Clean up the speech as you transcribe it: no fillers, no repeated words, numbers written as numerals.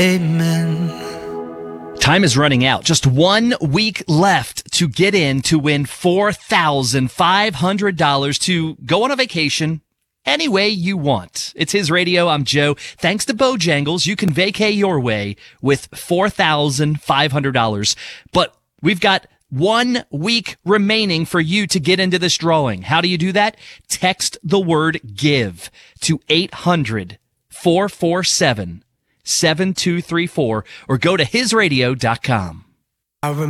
Amen. Time is running out. Just 1 week left to get in to win $4,500 to go on a vacation any way you want. It's His Radio. I'm Joe. Thanks to Bojangles, you can vacay your way with $4,500. But we've got 1 week remaining for you to get into this drawing. How do you do that? Text the word GIVE to 800-447-7234 or go to hisradio.com.